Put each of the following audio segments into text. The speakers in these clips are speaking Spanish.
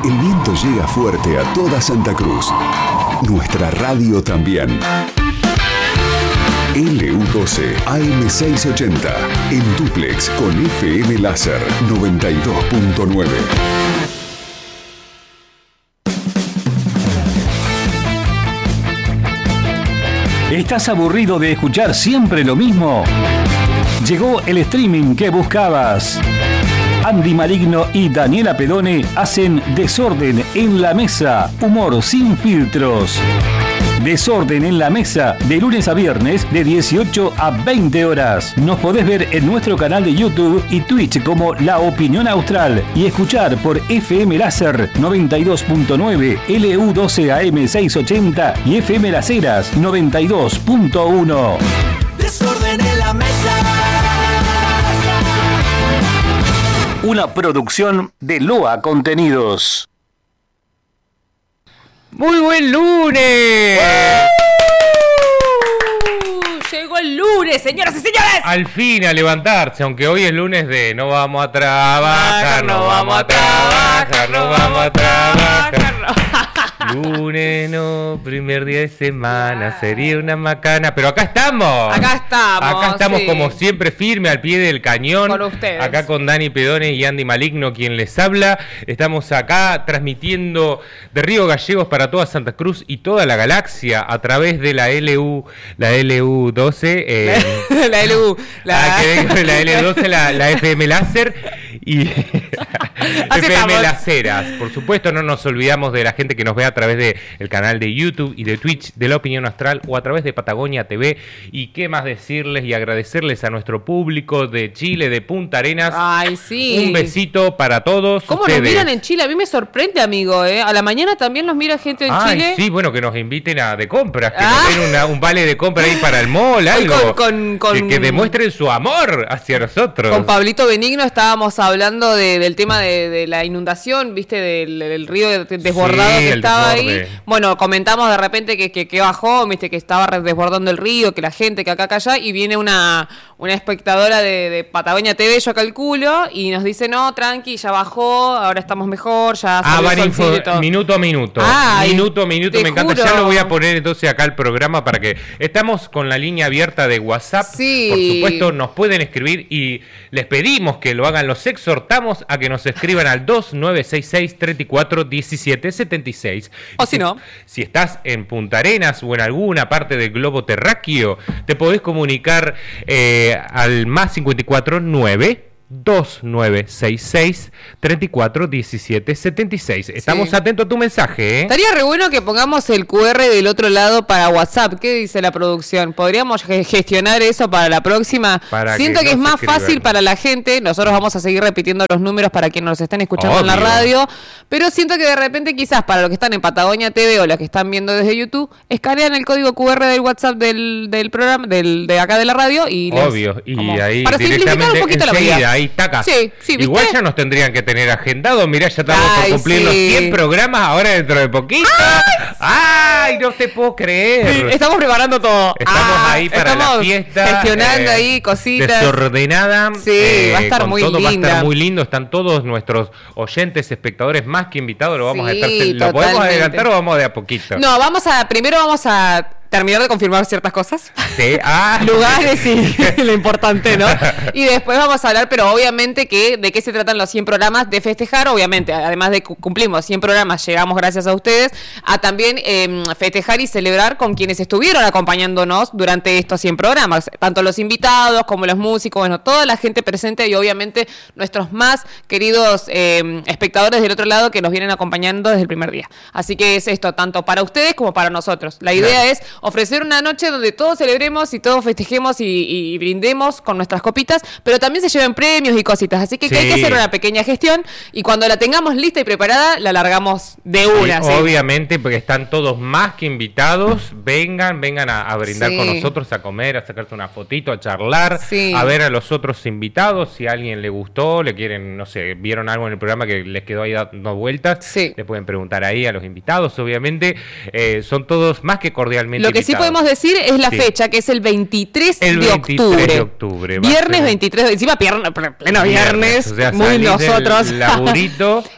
El viento llega fuerte a toda Santa Cruz. Nuestra radio también. LU12 AM680 en dúplex con FM Láser 92.9. ¿Estás aburrido de escuchar siempre lo mismo? Llegó el streaming que buscabas. Andy Maligno y Daniela Pedone hacen Desorden en la Mesa, humor sin filtros. Desorden en la Mesa, de lunes a viernes, de 18 a 20 horas. Nos podés ver en nuestro canal de YouTube y Twitch como La Opinión Austral y escuchar por FM Láser 92.9, LU12 AM680 y FM Las Heras 92.1. Desorden en la Mesa. Una producción de Loa Contenidos. ¡Muy buen lunes! Llegó el lunes, señoras y señores. Al fin a levantarse, aunque hoy es lunes de no vamos a trabajar, no vamos a trabajar, no vamos a trabajar. Lunes, no, primer día de semana, sería una macana, pero acá estamos. Acá estamos sí. Como siempre, firme al pie del cañón. Con ustedes. Acá con Dani Pedone y Andy Maligno, quien les habla. Estamos acá transmitiendo de Río Gallegos para toda Santa Cruz y toda la galaxia a través de la LU12. La L12, la FM Láser y FM Las Heras. Por supuesto, no nos olvidamos de la gente que nos ve a través del canal de YouTube y de Twitch de La Opinión Astral o a través de Patagonia TV. Y qué más decirles y agradecerles a nuestro público de Chile, de Punta Arenas. Ay, sí. Un besito para todos. ¿Cómo ustedes nos miran en Chile? A mí me sorprende, amigo, ¿eh? A la mañana también nos mira gente en Chile. Sí, bueno, que nos inviten de compras, que nos den un vale de compra ahí para el mall, algo. Que demuestren su amor hacia nosotros. Con Pablito Benigno estábamos hablando del tema de la inundación, ¿viste? Del río desbordado que estaba ahí. Bueno, comentamos de repente que bajó, ¿viste? Que estaba desbordando el río, que la gente, que acá, allá, y viene una espectadora de Patagonia TV, yo calculo, y nos dice, no, tranqui, ya bajó, ahora estamos mejor, ya van minuto a minuto. Minuto a minuto, me encanta. Ya lo voy a poner entonces acá el programa para que estamos con la línea abierta de WhatsApp. Sí. Por supuesto, nos pueden escribir y les pedimos que lo hagan. Los exhortamos a que nos escriban al 2966 34 17 76. O si no, si estás en Punta Arenas o en alguna parte del globo terráqueo, te podés comunicar al más 549 2966 34 17 76. Estamos atentos a tu mensaje, ¿eh? Estaría re bueno que pongamos el QR del otro lado para WhatsApp. ¿Qué dice la producción? ¿Podríamos gestionar eso para la próxima? Siento que es más fácil para la gente. Nosotros vamos a seguir repitiendo los números para quienes nos estén escuchando en la radio, pero siento que de repente quizás para los que están en Patagonia TV o los que están viendo desde YouTube, escanean el código QR del WhatsApp del programa, de acá de la radio y ahí para simplificar un poquito la vida. Taca. Sí, igual ya nos tendrían que tener agendado. Mirá, ya estamos por cumplir los 100 programas ahora dentro de poquito. ¡Ay! No te puedo creer. Sí, estamos preparando todo. Estamos ahí para la fiesta. Gestionando ahí cositas. Desordenada. Sí, va a estar muy linda. Va a estar muy lindo. Están todos nuestros oyentes, espectadores más que invitados. Lo vamos a estar. ¿Lo podemos adelantar o vamos de a poquito? No, primero vamos a terminar de confirmar ciertas cosas. Sí, lugares y lo importante, ¿no? Y después vamos a hablar, pero obviamente de qué se tratan los 100 programas, de festejar, obviamente, además de que cumplimos 100 programas, llegamos gracias a ustedes, a también festejar y celebrar con quienes estuvieron acompañándonos durante estos 100 programas, tanto los invitados como los músicos, bueno, toda la gente presente y obviamente nuestros más queridos espectadores del otro lado que nos vienen acompañando desde el primer día. Así que es esto, tanto para ustedes como para nosotros. La idea es ofrecer una noche donde todos celebremos y todos festejemos y brindemos con nuestras copitas, pero también se lleven premios y cositas, así que hay que hacer una pequeña gestión y cuando la tengamos lista y preparada, la largamos de una. Obviamente, porque están todos más que invitados, vengan a brindar con nosotros, a comer, a sacarse una fotito, a charlar, a ver a los otros invitados, si a alguien le gustó, le quieren, no sé, vieron algo en el programa que les quedó ahí dando vueltas, le pueden preguntar ahí a los invitados, obviamente, son todos más que cordialmente Lo que sí podemos decir es la fecha, que es el 23 de octubre. Viernes 23, encima pleno viernes, o sea, muy nosotros. Laburito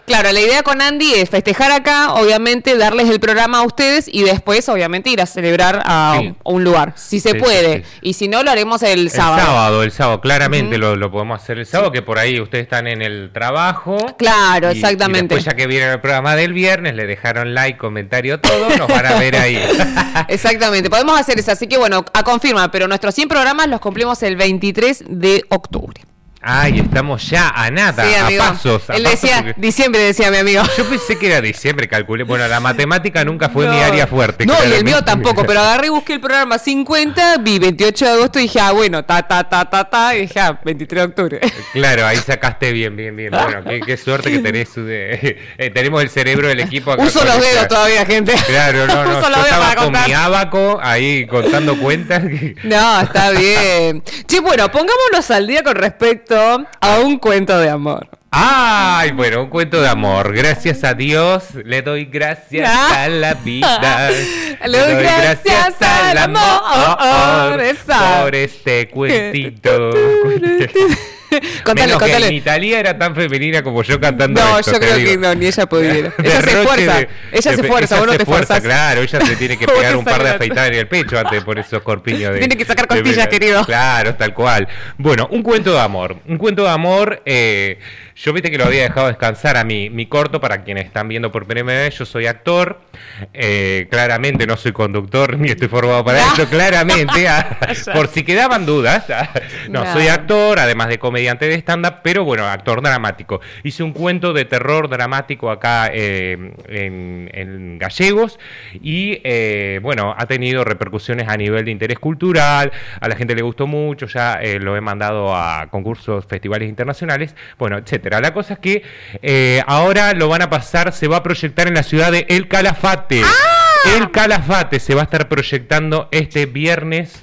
Claro, la idea con Andy es festejar acá, obviamente darles el programa a ustedes y después obviamente ir a celebrar a un lugar, si se puede. Sí. Y si no, lo haremos el sábado. El sábado, claramente lo podemos hacer el sábado, que por ahí ustedes están en el trabajo. Claro, exactamente. Y después, ya que vieron el programa del viernes, le dejaron like, comentario, todo, nos van a ver ahí. Exactamente, podemos hacer eso. Así que bueno, a confirmar, pero nuestros 100 programas los cumplimos el 23 de octubre. Ay, estamos ya a nada, sí, amigo. A pasos. Él decía, porque... diciembre decía mi amigo. Yo pensé que era diciembre, calculé. Bueno, la matemática nunca fue mi área fuerte. No, y el mío tampoco, pero agarré y busqué el programa 50, vi 28 de agosto y dije, bueno, y dije, 23 de octubre. Claro, ahí sacaste bien. Bueno, qué suerte que tenés. Tenemos el cerebro del equipo acá. Uso los dedos todavía, gente. Claro, no. Yo estaba con mi abaco ahí contando cuentas. No, está bien. Che, bueno, pongámonos al día con respecto a un cuento de amor. Ay, bueno, un cuento de amor. Gracias a Dios, le doy gracias a la vida. Le doy gracias al amor por este cuentito. Contale. Que en Italia era tan femenina como yo cantando. No, esto, yo creo que no, ni ella pudiera. Ella se esfuerza, vos no te esforzás. Claro, ella se tiene que pegar un par de afeitadas en el pecho antes por esos corpiños. Tiene que sacar costillas, querido. Claro, tal cual. Bueno, un cuento de amor. Yo viste que lo había dejado descansar a mi corto, para quienes están viendo por primera vez. Yo soy actor, claramente no soy conductor, ni estoy formado para esto, claramente, por si quedaban dudas. Soy actor, además de comediante de stand-up, pero bueno, actor dramático. Hice un cuento de terror dramático acá en Gallegos y bueno, ha tenido repercusiones a nivel de interés cultural, a la gente le gustó mucho, ya lo he mandado a concursos, festivales internacionales, bueno, etcétera. La cosa es que ahora lo van a pasar, se va a proyectar en la ciudad de El Calafate. El Calafate se va a estar proyectando este viernes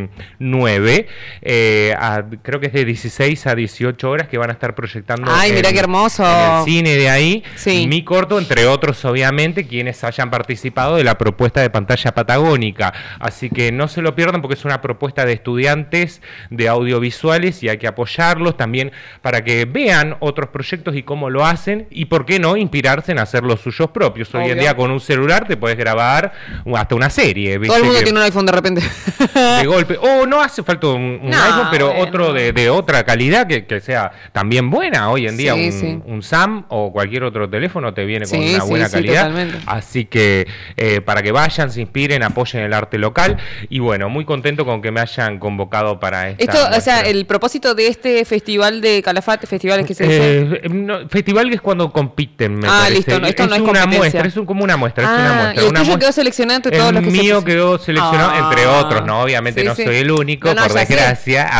9, creo que es de 16 a 18 horas que van a estar proyectando. Ay, mira qué hermoso. En el cine de ahí. Sí. Mi corto, entre otros, obviamente, quienes hayan participado de la propuesta de pantalla patagónica. Así que no se lo pierdan, porque es una propuesta de estudiantes de audiovisuales y hay que apoyarlos también para que vean otros proyectos y cómo lo hacen, y por qué no inspirarse en hacer los suyos propios. Hoy en día con un celular te puedes grabar hasta una serie. Todo el mundo tiene un iPhone de repente. De golpe. No hace falta un iPhone, pero otro de otra calidad que sea también buena. Hoy en día un Sam o cualquier otro teléfono te viene con una buena calidad. Totalmente. Así que para que vayan, se inspiren, apoyen el arte local. Y bueno, muy contento con que me hayan convocado para esta muestra. O sea, el propósito de este festival de Calafate, festivales que se dice. Festival es cuando compiten, me parece. Listo, esto no es una muestra, es como una muestra, es una muestra. ¿Y el tuyo quedó seleccionado entre todos los que se... El mío quedó seleccionado entre otros, ¿no? Obviamente no soy el único, por desgracia.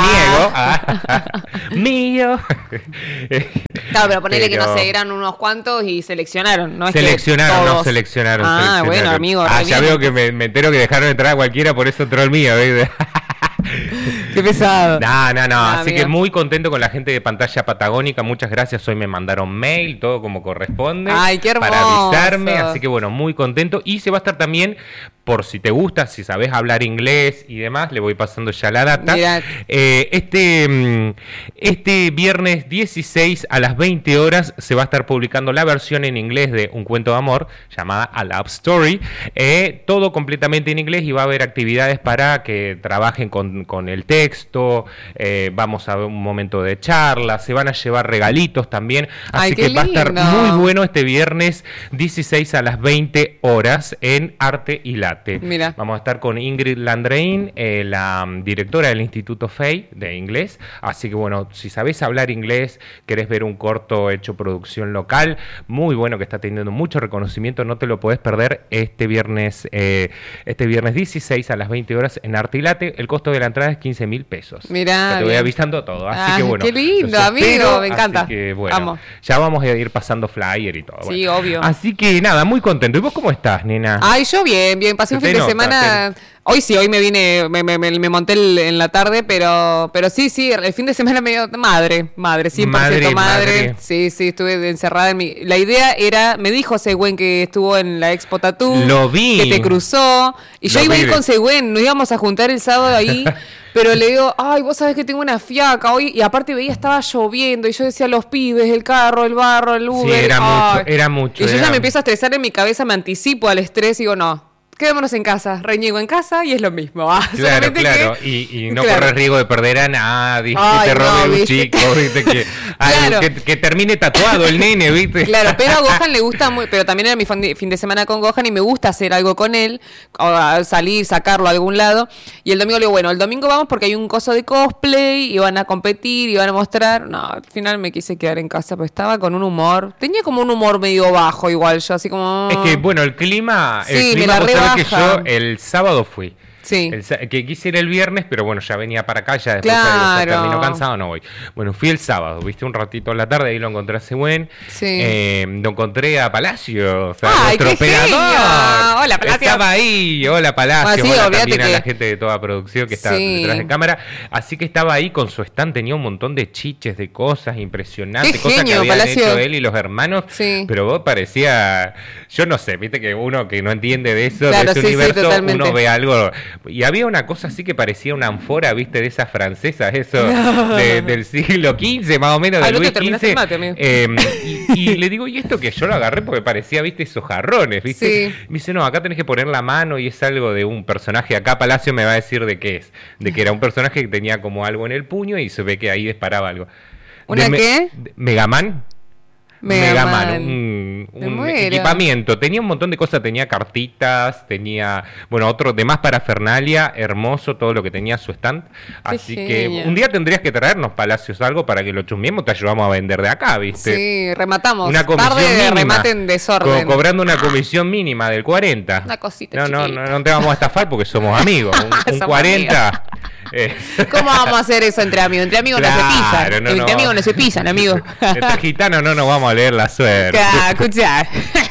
Para mi ego. Mío. Claro, pero ponele que no sé, eran unos cuantos y seleccionaron, ¿no? Seleccionaron. Bueno, amigo. Ya veo que me entero que dejaron entrar a cualquiera, por eso entró el mío, ¿ves? Qué pesado. No. Así amigo, que muy contento con la gente de Pantalla Patagónica. Muchas gracias. Hoy me mandaron mail, todo como corresponde. Ay, qué hermoso. Para avisarme. Así que bueno, muy contento. Y se va a estar también, por si te gusta, si sabes hablar inglés y demás, le voy pasando ya la data. Este viernes 16 a las 20 horas se va a estar publicando la versión en inglés de Un Cuento de Amor, llamada A Love Story. Todo completamente en inglés, y va a haber actividades para que trabajen con el texto. Vamos a ver un momento de charla. Se van a llevar regalitos también. Así que va a estar muy bueno este viernes 16 a las 20 horas en Arte y Late. Mira. Vamos a estar con Ingrid Landrein, la directora del Instituto FEI de inglés. Así que bueno, si sabés hablar inglés, querés ver un corto hecho producción local, muy bueno, que está teniendo mucho reconocimiento, no te lo podés perder este viernes 16 a las 20 horas en Arte y Late. El costo de la entrada es 15.000 pesos. Mirá, te voy avisando todo. Así que bueno. Qué lindo, amigo, me encanta. Así que bueno, ya vamos a ir pasando flyer y todo. Sí, bueno. obvio. Así que nada, muy contento. ¿Y vos cómo estás, nena? Ay, yo bien. Pasé un fin de semana. Hoy me vine, me monté en la tarde, pero sí, el fin de semana medio madre, 100% madre. Sí, estuve encerrada en mi... La idea era, me dijo Següen que estuvo en la Expo Tattoo. Lo vi. Que te cruzó. Y yo iba a ir con Següen, nos íbamos a juntar el sábado ahí. Pero le digo, ay, vos sabés que tengo una fiaca hoy. Y aparte veía, estaba lloviendo. Y yo decía, los pibes, el carro, el barro, el Uber. Sí, era mucho. Y yo ya me empiezo a estresar en mi cabeza, me anticipo al estrés y digo, no. Quedémonos en casa, reñigo en casa y es lo mismo. Claro. Y no corres riesgo de perder a nadie, que te robe un chico, ¿viste? Que termine tatuado el nene, ¿viste? Claro, pero a Gohan le gusta muy, pero también era mi fin de semana con Gohan y me gusta hacer algo con él, o salir, sacarlo a algún lado. Y el domingo le digo, bueno, el domingo vamos porque hay un coso de cosplay y van a competir y van a mostrar. No, al final me quise quedar en casa, pero estaba con un humor, tenía como un humor medio bajo igual, yo así como... Es que, bueno, el clima me la rebaja. Que yo el sábado fui. Sí. Que quise ir el viernes, pero bueno, ya venía para acá, ya después terminó cansado, no voy. Bueno, fui el sábado, viste, un ratito en la tarde, ahí lo encontré a Següen. Sí. Lo encontré a Palacio, o sea, ¡ay, nuestro operador! Hola, Palacio. Estaba ahí, hola Palacio, sí, hola también a que... la gente de toda producción que está detrás de cámara. Así que estaba ahí con su stand, tenía un montón de chiches, de cosas impresionantes, qué cosas genio, que habían Palacio. hecho él y los hermanos. Sí. Pero vos parecía, yo no sé, viste que uno que no entiende de eso, claro, de ese universo, totalmente. uno ve algo. Y había una cosa así que parecía una ánfora, viste, de esas francesas, eso, del siglo XV, más o menos, de Luis XV. Y le digo, ¿y esto que yo lo agarré? Porque parecía, viste, esos jarrones, viste. Sí. Me dice, no, acá tenés que poner la mano y es algo de un personaje. Acá Palacio me va a decir de qué es. De que era un personaje que tenía como algo en el puño y se ve que ahí disparaba algo. ¿Una qué? Megaman. Un equipamiento, tenía un montón de cosas, tenía cartitas, tenía, bueno, otro de más parafernalia, hermoso todo lo que tenía su stand, así que un día tendrías que traernos, Palacios, algo para que lo chusmeemos, te ayudamos a vender de acá, ¿viste? Sí, rematamos, una comisión tarde de mínima, remate en desorden. Cobrando una comisión mínima del 40. Una cosita no te vamos a estafar porque somos amigos, un 40... ¿Cómo vamos a hacer eso entre amigos? Entre amigos claro, no se pisan. Entre amigos no se pisan, amigo. Entre gitanos no nos vamos a leer la suerte. Escuchá.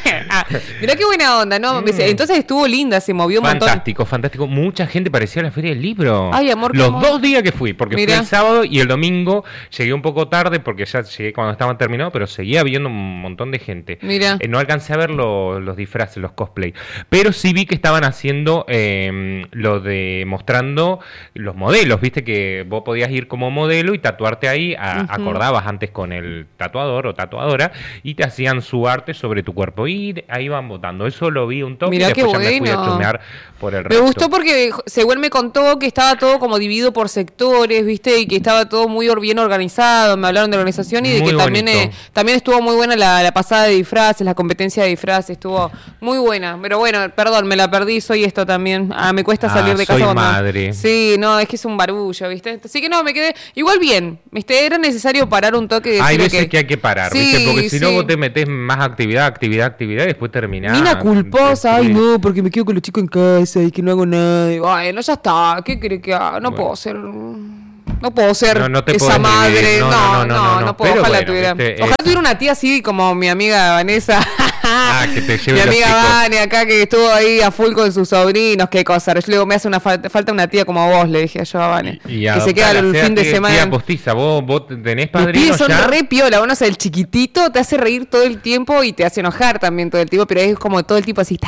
Mirá qué buena onda, ¿no? Entonces estuvo linda, se movió un montón. Fantástico. Mucha gente parecía a la Feria del Libro. Ay, amor, los 2 días que fui, porque fui el sábado y el domingo llegué un poco tarde porque ya llegué cuando estaban terminados, pero seguía viendo un montón de gente. Mira. No alcancé a ver los disfraces, los cosplay. Pero sí vi que estaban haciendo lo de mostrando los modelos, viste que vos podías ir como modelo y tatuarte ahí, acordabas antes con el tatuador o tatuadora y te hacían su arte sobre tu cuerpo y ahí van votando. Eso lo vi un toque y después ya me fui a chusmear por el resto. Me gustó porque según me contó que estaba todo como dividido por sectores, viste, y que estaba todo muy bien organizado, me hablaron de organización y de que también estuvo muy buena la pasada de disfraces, la competencia de disfraces, estuvo muy buena, pero bueno, perdón, me la perdí, soy esto también, me cuesta salir de casa. Soy madre. Sí, no, es que es un barullo, viste, así que no, me quedé igual bien, viste, era necesario parar un toque. Hay veces que hay que parar, viste, porque si no vos te metés más actividad y después terminás. Mina culposa, ay no, porque me quedo con los chicos en casa y que no hago nada. Ay, no, ya está, ¿qué crees que haga? No puedo ser... No puedo ser esa madre. No puedo. Ojalá tuviera. Ojalá tuviera una tía así como mi amiga Vanessa. Que te lleve mi amiga Vane acá que estuvo ahí a full con sus sobrinos. Qué cosa. Yo le digo, me hace falta una tía como vos, le dije yo a Vane. Que se queda el fin de semana. Tía postiza, vos tenés padrinos. Los pibes son re piola. Bueno, o sea, el chiquitito te hace reír todo el tiempo y te hace enojar también todo el tiempo, pero es como todo el tiempo así,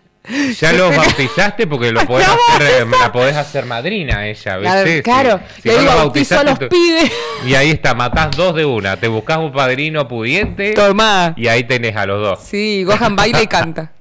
Ya los bautizaste porque lo podés hacer, la podés hacer madrina ella, ¿viste? Claro, si le digo, bautizo a los pibes. Y ahí está, matás 2 de una, te buscás un padrino pudiente. Tomá. Y ahí tenés a los 2. Sí, Gohan baila y canta.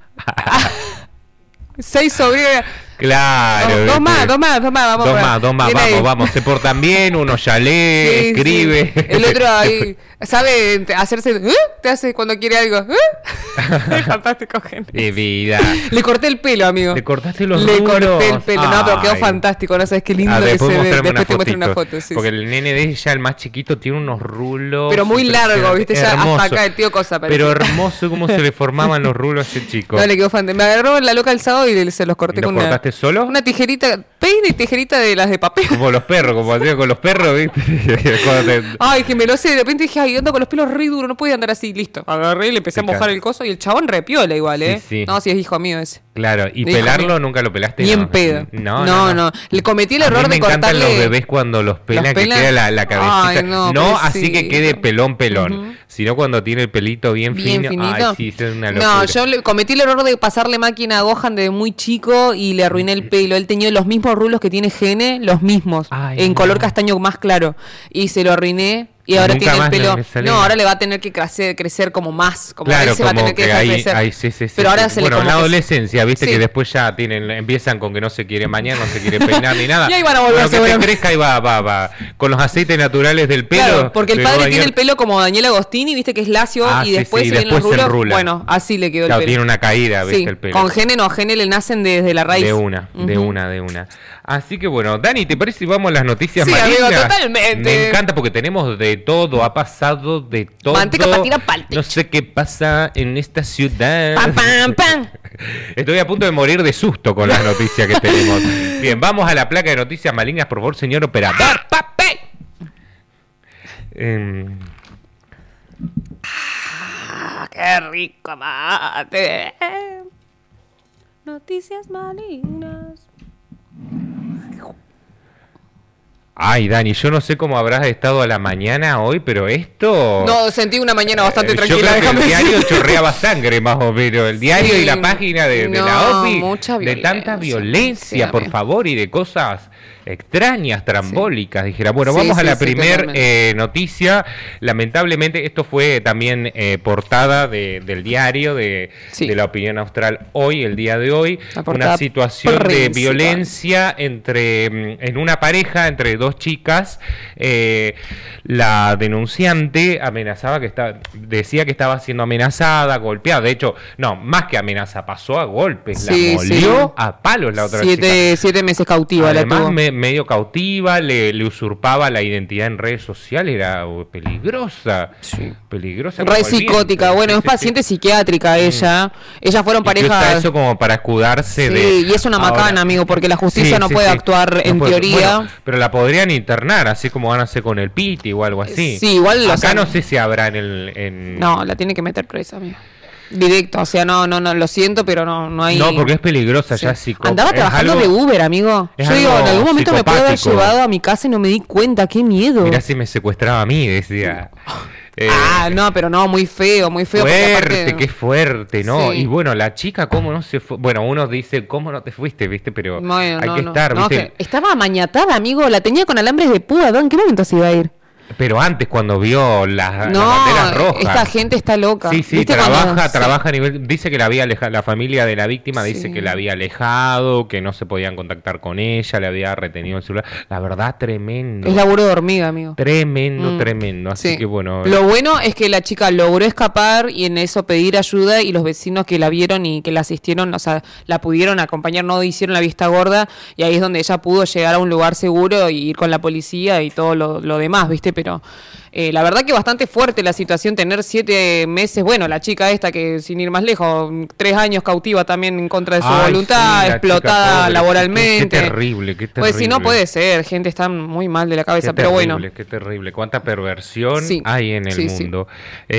6 sobrinos. Claro. Dos más, vamos. Se portan bien, uno ya lee, escribe. Sí. El otro ahí, sabe hacerse, te hace cuando quiere algo. Es fantástico, gente. De vida. Le corté el pelo, amigo. Le cortaste los rulos. Le corté el pelo. No, pero quedó fantástico, no sabes qué lindo que se ve. Después te muestro una foto. Sí, porque el nene de ella, el más chiquito, tiene unos rulos. Pero muy largo, viste, ya hasta acá el tío cosa parece. Pero hermoso cómo se le formaban los rulos a ese chico. No, le quedó fantástico. Me agarró la loca el sábado y se los corté con una... ¿Solo? Una tijerita, peine y tijerita de las de papel. Como los perros, como hacía con los perros, ¿viste? Ay, que me lo sé, de repente dije, ay, ando con los pelos re duros, no podía andar así, listo. Agarré y le empecé a mojar el coso y el chabón repiola igual, Sí. No, si es hijo mío ese. Claro, y pelarlo nunca lo pelaste. Ni en pedo. No. Le cometí el error de cortarle. Me encantan los bebés cuando los pelan, que queda la cabecita. Ay, no así que quede pelón. sino cuando tiene el pelito bien fino. Finito. Ay, sí, es una locura. No, yo cometí el error de pasarle máquina a Gohan desde muy chico y le arruiné el pelo. Él tenía los mismos rulos que tiene Gene, los mismos, en color castaño más claro. Y se lo arruiné. Y ahora Nunca tiene el pelo. no, ahora le va a tener que crecer como más. Como claro, él se va a tener que dejar crecer. Sí, pero ahora se le bueno, como la que adolescencia, viste sí. que después ya empiezan con que no se quiere bañar, no se quiere peinar ni nada. Y ahí van a volver que te crezca y va. Con los aceites naturales del pelo. Claro, porque el padre tiene el pelo como Daniel Agostini, viste que es lacio y después se vienen los rulos. Bueno, así le quedó el pelo. Tiene una caída, viste, el pelo. Con Gene no, Gene le nacen desde la raíz. De una. Así que bueno, Dani, ¿te parece si vamos a las noticias malignas? Amigo, totalmente. Me encanta porque tenemos de todo, ha pasado de todo. Manteca patina palte. No sé qué pasa en esta ciudad. Pam. Estoy a punto de morir de susto con las noticias que tenemos. Bien, vamos a la placa de noticias malignas, por favor, señor operador. ¡Papel! ¡Qué rico mate! Noticias malignas. Ay, Dani, yo no sé cómo habrás estado a la mañana hoy, pero esto... No, sentí una mañana bastante tranquila. Yo creo que el diario chorreaba sangre, más o menos. El diario y la página de la OPI. Mucha violencia, de tanta violencia, por favor, y de cosas extrañas, trambólicas. Dijera, bueno, vamos a la primer noticia. Lamentablemente, esto fue también portada del diario de La Opinión Austral hoy, el día de hoy. Una situación de violencia en una pareja, entre dos chicas. La denunciante amenazaba decía que estaba siendo amenazada, golpeada. De hecho, no, más que amenaza, pasó a golpes. La molió a palos la otra chica. 7 meses cautiva. Además, la tuvo. Medio cautiva, le usurpaba la identidad en redes sociales, era peligrosa. Sí. Peligrosa. Re psicótica. Bueno, es paciente psiquiátrica ella. Ellas fueron parejas. Eso como para escudarse de. Sí, y es una macana, amigo, porque la justicia no puede actuar en teoría. Bueno, pero la podrían internar, así como van a hacer con el Piti o algo así. Sí, igual acá no sé si habrá en No, la tiene que meter presa, amigo. Directo, o sea, no, lo siento, pero no hay... No, porque es peligrosa, ya Andaba trabajando de Uber, amigo. Yo digo, en algún momento me puedo haber llevado a mi casa y no me di cuenta, qué miedo. Mirá si me secuestraba a mí, decía. No, pero no, muy feo. Fuerte, qué fuerte, ¿no? Sí. Y bueno, la chica, ¿cómo no se fue? Bueno, uno dice, ¿cómo no te fuiste, viste? Pero hay que estar, ¿viste? Estaba amañatada, amigo, la tenía con alambres de púa, ¿en qué momento se iba a ir? Pero antes, cuando vio las banderas rojas. Esta gente está loca. Sí, trabaja a nivel. Dice que la había alejado, la familia de la víctima dice que la había alejado, que no se podían contactar con ella, le había retenido el celular. La verdad, tremendo. Es laburo de hormiga, amigo. Tremendo. Así que bueno. Lo bueno es que la chica logró escapar y en eso pedir ayuda, y los vecinos que la vieron y que la asistieron, o sea, la pudieron acompañar, no hicieron la vista gorda, y ahí es donde ella pudo llegar a un lugar seguro y ir con la policía y todo lo demás, ¿viste? Pero la verdad que bastante fuerte la situación, tener 7 meses, bueno, la chica esta que sin ir más lejos, 3 años cautiva también en contra de su voluntad, explotada chica, laboralmente. Qué terrible. Pues si no puede ser, gente está muy mal de la cabeza, pero bueno. Qué terrible, cuánta perversión hay en el mundo.